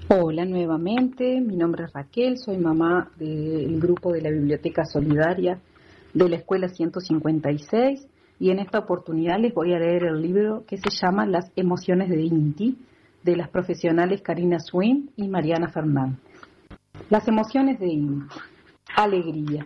Hola nuevamente, mi nombre es Raquel, soy mamá del grupo de la Biblioteca Solidaria de la Escuela 156 y en esta oportunidad les voy a leer el libro que se llama Las emociones de Inti, de las profesionales Karina Swin y Mariana Fernández. Las emociones de Inti. Alegría.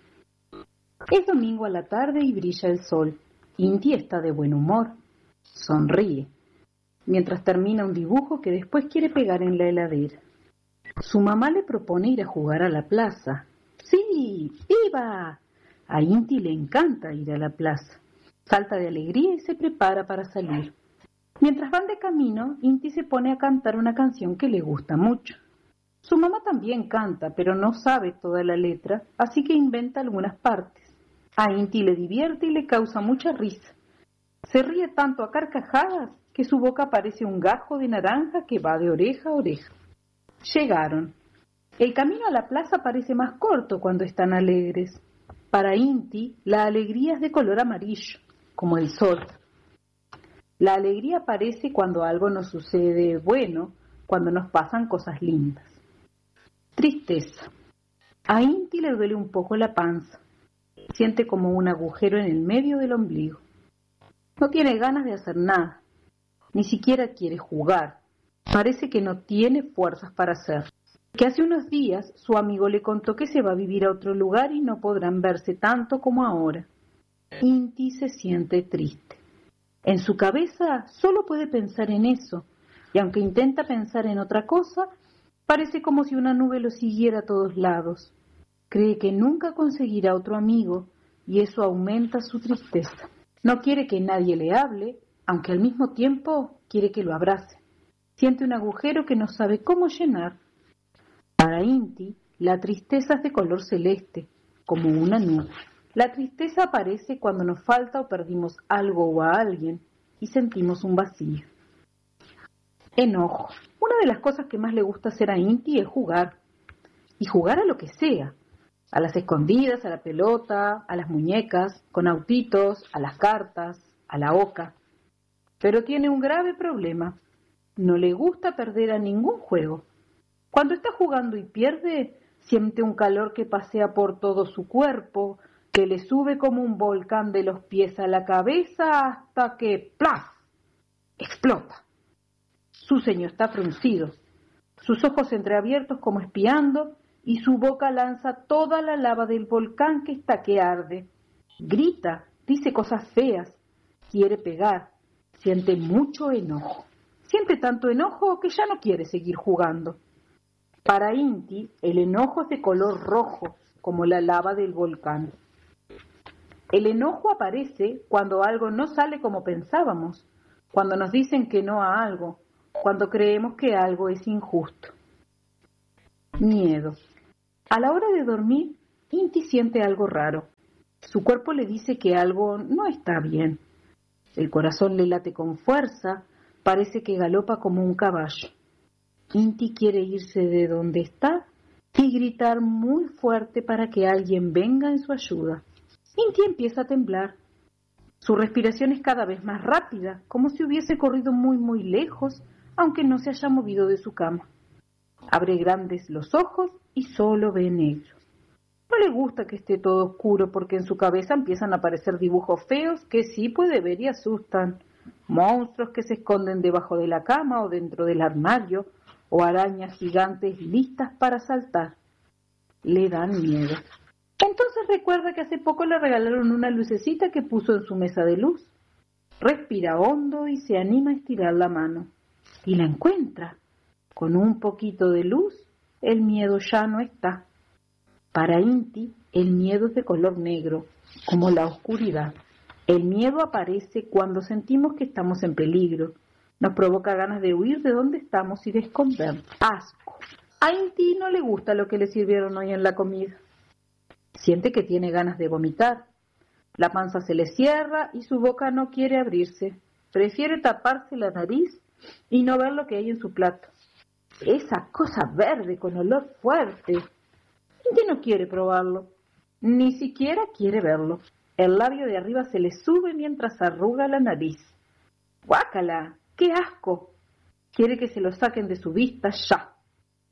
Es domingo a la tarde y brilla el sol. Inti está de buen humor. Sonríe mientras termina un dibujo que después quiere pegar en la heladera. Su mamá le propone ir a jugar a la plaza. ¡Sí! ¡Viva! A Inti le encanta ir a la plaza. Salta de alegría y se prepara para salir. Mientras van de camino, Inti se pone a cantar una canción que le gusta mucho. Su mamá también canta, pero no sabe toda la letra, así que inventa algunas partes. A Inti le divierte y le causa mucha risa. Se ríe tanto a carcajadas que su boca parece un gajo de naranja que va de oreja a oreja. Llegaron. El camino a la plaza parece más corto cuando están alegres. Para Inti, la alegría es de color amarillo, como el sol. La alegría aparece cuando algo nos sucede bueno, cuando nos pasan cosas lindas. Tristeza. A Inti le duele un poco la panza. Siente como un agujero en el medio del ombligo. No tiene ganas de hacer nada. Ni siquiera quiere jugar. Parece que no tiene fuerzas para hacerlo. Que hace unos días su amigo le contó que se va a vivir a otro lugar y no podrán verse tanto como ahora. Inti se siente triste. En su cabeza solo puede pensar en eso, y aunque intenta pensar en otra cosa, parece como si una nube lo siguiera a todos lados. Cree que nunca conseguirá otro amigo, y eso aumenta su tristeza. No quiere que nadie le hable, aunque al mismo tiempo quiere que lo abrace. Siente un agujero que no sabe cómo llenar. Para Inti, la tristeza es de color celeste, como una nube. La tristeza aparece cuando nos falta o perdimos algo o a alguien y sentimos un vacío. Enojo. Una de las cosas que más le gusta hacer a Inti es jugar. Y jugar a lo que sea. A las escondidas, a la pelota, a las muñecas, con autitos, a las cartas, a la oca. Pero tiene un grave problema. No le gusta perder a ningún juego. Cuando está jugando y pierde, siente un calor que pasea por todo su cuerpo, que le sube como un volcán de los pies a la cabeza hasta que ¡plaf! Explota. Su ceño está fruncido, sus ojos entreabiertos como espiando, y su boca lanza toda la lava del volcán que está que arde. Grita, dice cosas feas, quiere pegar, siente mucho enojo. Siente tanto enojo que ya no quiere seguir jugando. Para Inti, el enojo es de color rojo, como la lava del volcán. El enojo aparece cuando algo no sale como pensábamos, cuando nos dicen que no a algo, cuando creemos que algo es injusto. Miedo. A la hora de dormir, Inti siente algo raro. Su cuerpo le dice que algo no está bien. El corazón le late con fuerza, parece que galopa como un caballo. Inti quiere irse de donde está y gritar muy fuerte para que alguien venga en su ayuda. Inti empieza a temblar. Su respiración es cada vez más rápida, como si hubiese corrido muy lejos, aunque no se haya movido de su cama. Abre grandes los ojos y solo ve negro. No le gusta que esté todo oscuro porque en su cabeza empiezan a aparecer dibujos feos que sí puede ver y asustan. Monstruos que se esconden debajo de la cama o dentro del armario, o arañas gigantes listas para saltar. Le dan miedo. Entonces recuerda que hace poco le regalaron una lucecita que puso en su mesa de luz. Respira hondo y se anima a estirar la mano. Y la encuentra. Con un poquito de luz, el miedo ya no está. Para Inti, el miedo es de color negro, como la oscuridad. El miedo aparece cuando sentimos que estamos en peligro. Nos provoca ganas de huir de donde estamos y de escondernos. Asco. A Inti no le gusta lo que le sirvieron hoy en la comida. Siente que tiene ganas de vomitar. La panza se le cierra y su boca no quiere abrirse. Prefiere taparse la nariz y no ver lo que hay en su plato. Esa cosa verde con olor fuerte. Inti no quiere probarlo. Ni siquiera quiere verlo. El labio de arriba se le sube mientras arruga la nariz. ¡Guácala! ¡Qué asco! Quiere que se lo saquen de su vista ya.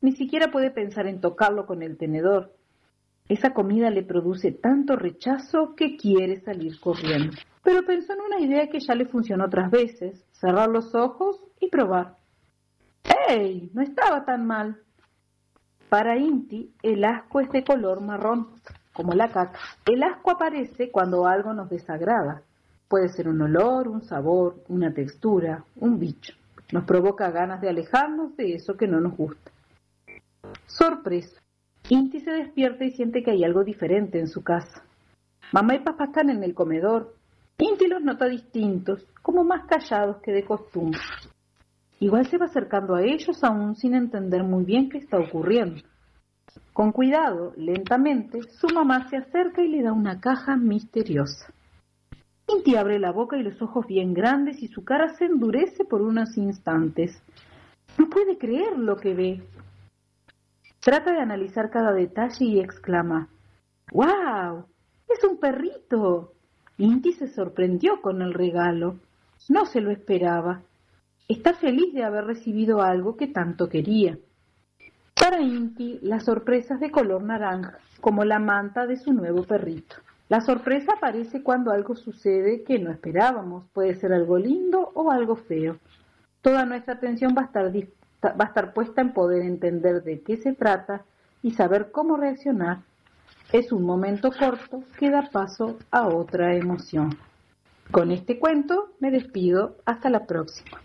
Ni siquiera puede pensar en tocarlo con el tenedor. Esa comida le produce tanto rechazo que quiere salir corriendo. Pero pensó en una idea que ya le funcionó otras veces: cerrar los ojos y probar. ¡Ey! No estaba tan mal. Para Inti, el asco es de color marrón, como la caca. El asco aparece cuando algo nos desagrada. Puede ser un olor, un sabor, una textura, un bicho. Nos provoca ganas de alejarnos de eso que no nos gusta. Sorpresa. Inti se despierta y siente que hay algo diferente en su casa. Mamá y papá están en el comedor. Inti los nota distintos, como más callados que de costumbre. Igual se va acercando a ellos aún sin entender muy bien qué está ocurriendo. Con cuidado, lentamente, su mamá se acerca y le da una caja misteriosa. Inti abre la boca y los ojos bien grandes y su cara se endurece por unos instantes. No puede creer lo que ve. Trata de analizar cada detalle y exclama: ¡Guau! ¡Es un perrito! Inti se sorprendió con el regalo. No se lo esperaba. Está feliz de haber recibido algo que tanto quería. Para Inti, la sorpresa es de color naranja, como la manta de su nuevo perrito. La sorpresa aparece cuando algo sucede que no esperábamos. Puede ser algo lindo o algo feo. Toda nuestra atención va a estar puesta en poder entender de qué se trata y saber cómo reaccionar. Es un momento corto que da paso a otra emoción. Con este cuento me despido. Hasta la próxima.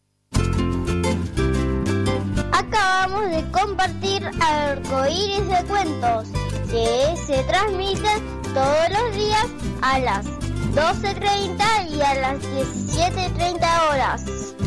Acabamos de compartir Arcoíris de Cuentos, que se transmite todos los días a las 12:30 y a las 17:30 horas.